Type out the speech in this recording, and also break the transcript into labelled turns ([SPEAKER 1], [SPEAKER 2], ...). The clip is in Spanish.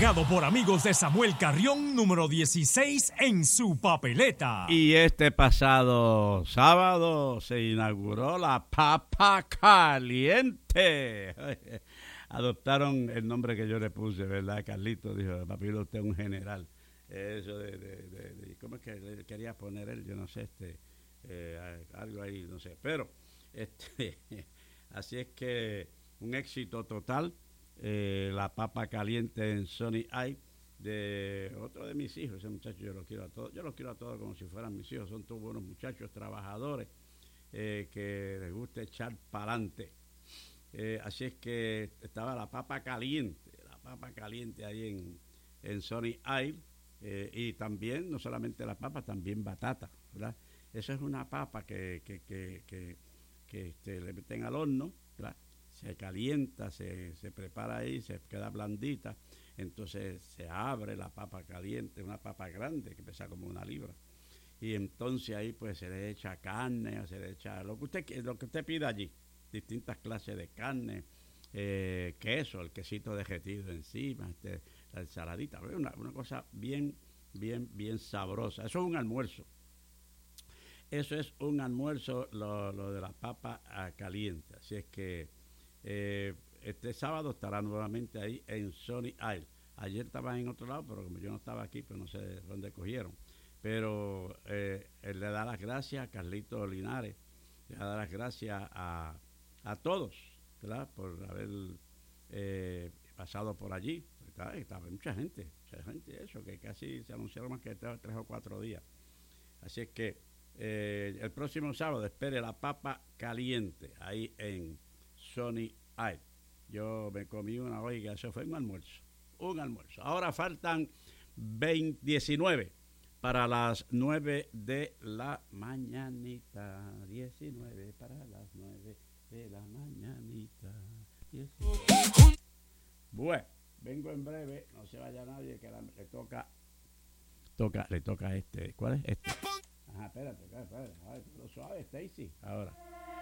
[SPEAKER 1] entregado por amigos de Samuel Carrión, número 16 en su papeleta.
[SPEAKER 2] Y este pasado sábado se inauguró la Papa Caliente. Adoptaron el nombre que yo le puse, ¿verdad? Carlito dijo, papilo, usted es un general. Eso ¿cómo es que le quería poner él? Yo no sé, algo ahí, no sé. Pero, así es que un éxito total. La Papa Caliente en Sony Eye, de otro de mis hijos. Ese muchacho yo los quiero a todos como si fueran mis hijos. Son todos buenos muchachos, trabajadores, que les gusta echar para adelante. Así es que estaba la Papa Caliente ahí en Sony Eye, y también, no solamente la papa, también batata, ¿verdad? Eso es una papa que le meten al horno, ¿verdad? Se calienta, se prepara ahí, se queda blandita, entonces se abre la papa caliente, una papa grande que pesa como 1 libra, y entonces ahí pues se le echa carne, se le echa lo que usted pida allí, distintas clases de carne, queso, el quesito derretido encima, la ensaladita, una cosa bien sabrosa. Eso es un almuerzo. Eso es un almuerzo, lo de la papa caliente. Así es que este sábado estará nuevamente ahí en Sony Isle. Ayer estaba en otro lado, pero como yo no estaba aquí, pues no sé dónde cogieron. Pero él le da las gracias a Carlito Linares, le da las gracias a todos, ¿verdad? Por haber pasado por allí. Estaba mucha gente, eso, que casi se anunciaron más que 3 o 4 días. Así es que el próximo sábado espere la Papa Caliente ahí en Sony Isle. Yo me comí una, oiga, eso fue un almuerzo. Ahora faltan 19 para las 9 de la mañanita. 19 para las 9 de la mañanita. 19. Bueno, vengo en breve, no se vaya nadie, que le toca le toca ¿cuál es este? Ajá, espérate, pero suave, Stacy, ahora.